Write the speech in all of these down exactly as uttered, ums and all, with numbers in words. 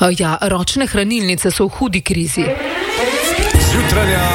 Ja, ročne hranilnice so v hudi krizi. Jutranja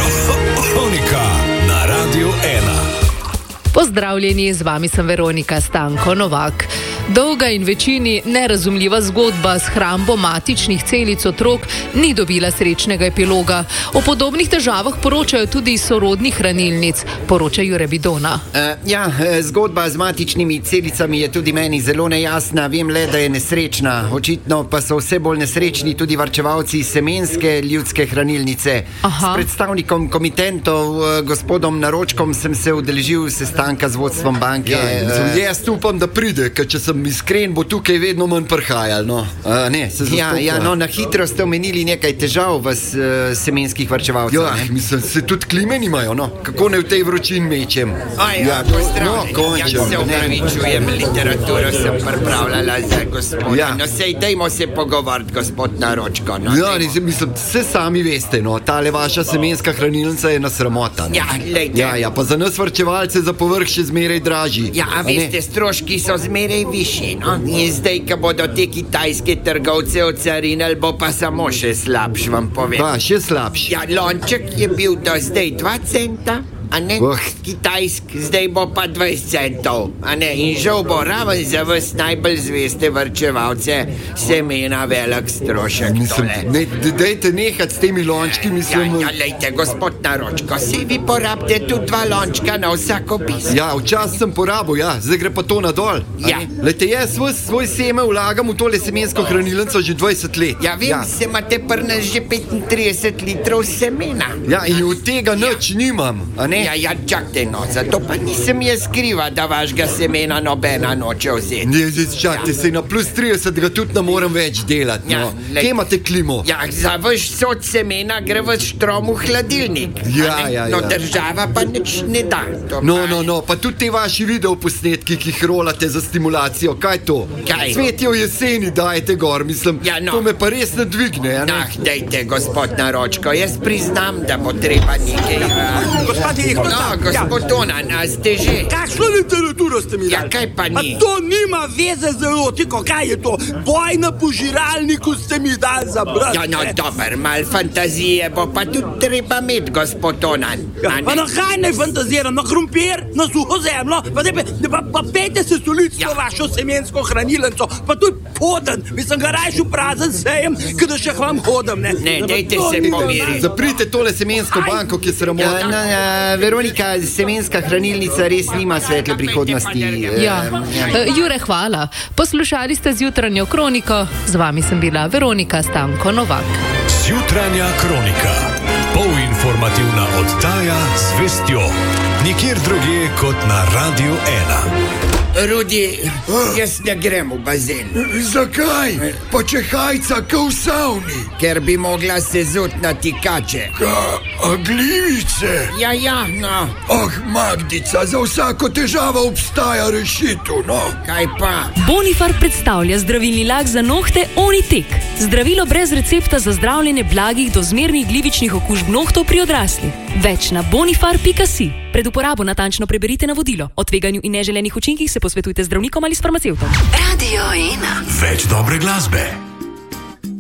kronika na Radiu ena. Pozdravljeni, z vami sem Veronika Stanko Novak. Dolga in večini nerazumljiva zgodba s hrambo matičnih celic otrok ni dobila srečnega epiloga. O podobnih težavah poročajo tudi iz sorodnih hranilnic, poroča Jure Bidona. Uh, ja, zgodba z matičnimi celicami je tudi meni zelo nejasna. Vem le, da je nesrečna. Očitno pa so vse bolj nesrečni tudi varčevalci semenske ljudske hranilnice. Aha. S predstavnikom komitentov, gospodom Naročkom, sem se udeležil sestanka z vodstvom banke. Ja, uh, jaz upam, da pride, ker če sem iskren, bo tukaj vedno manj prhajal. No. Uh, ne, se ja, ja, no, na hitro ste omenili nekaj težav v uh, semenskih varčevalcev. Ja, mislim, se tudi klime nimajo, no. Kako ne v tej vročin mečem? Aj, ja, pozdravljeni. No, ja, se upravičujem, literaturo sem pripravljala za gospodina. Ja. No, sej, dajmo se pogovoriti, gospod Naročko. No, ja, ne, mislim, vse sami veste, no, tale vaša semenska hranilnica je nasramota. No. Ja, lejte. Ja, ja, pa za nas varčevalce za povrh še zmeraj dražji. Ja, a veste, stroški so zmeraj višji. No? In zdaj, ko bodo te kitajske trgovce ocarinili, bo pa samo še slabš, vam povem. Pa, še slabš. Ja, lonček je bil do zdaj dva centa, a ne? Oh. Kitajsk, zdaj bo pa dvajset centov, a ne? In žal bo raven za vas najbolj zveste varčevalce semena velik strošek. Mislim, ne, dejte nehati s temi lončki, mislim... Ja, ja, lejte, gospod Naročko, si vi porabite tudi dva lončka na vsako piso. Ja, včasih sem porabil, ja, zdaj gre pa to nadol. Ja. Lejte, jaz svoj, svoj seme vlagam v tole semensko hranilnico že dvajset let. Ja, vem, ja. Se imate pri nas že petintrideset litrov semena. Ja, in od tega nič ja. nimam, a ne? Ja, ja, čakajte, no, zato pa nisem jaz skriva, da vašega semena nobena noče vzeti. Ne, zdaj čakajte, ja. se na plus trideset ga tudi ne morem več delati, ja, no. Kje imate klimo? Ja, za vaš sod semena gre v štrom v hladilnik. Ja, ja, ja. No, država pa nič ne da. No, no, no, pa tudi te vaši videoposnetki, ki jih rolate za stimulacijo, kaj to? Kaj? Cvetje v jeseni dajete gor, mislim, ja, no. To me pa res ne dvigne, a ne? Ah, dejte, gospod Naročko, jaz priznam, da bo treba nekaj... Gospod No, gospod Onan, a ste že? Kakšno literaturo ste mi dali? Ja, kaj pa ni? A to nima veze z erotiko, kaj je to? Boj na požiralniku ste mi dali za brati. Ja, no, dober, mal fantazije bo pa tudi treba imeti, gospod Onan. Ja, pa na kaj naj fantaziram? Na krompir, na suho zemljo? Pa, pa, pa, pa pete se stolic ja. vašo semensko hranilnico, pa to je poden. Mislim, ga rajšu prazen sejem, kada še k vam hodam, ne? Ne, dejte se pomiriti. Zaprite tole semensko Aj. banko, ki se ramota. Ja, no, ja, Veronika, semenska hranilnica res nima svetle prihodnosti. Ja. Ja. Jure, hvala. Poslušali ste Zjutranjo kroniko, z vami sem bila Veronika Stanko Novak. Zjutranja kronika, polinformativna oddaja z vestjo, nikjer drugje kot na Radiu ena. Rudi, jaz ne grem v bazen. Zakaj? Pa če hajca kao v savni. Ker bi mogla se zut na tikače. Ka, a glivice? Ja, ja, no. Oh, Magdica, za vsako težavo obstaja rešitev, no. Kaj pa? Bonifar predstavlja zdravilni lak za nohte Onitek. Zdravilo brez recepta za zdravljenje blagih do zmernih glivičnih okužb nohtov pri odraslih. Več na bonifar pika si. Pred uporabo natančno preberite navodilo. O tveganju in neželenih učinkih se posvetujte z zdravnikom ali s farmacevtom. Radio ena. Več dobre glasbe.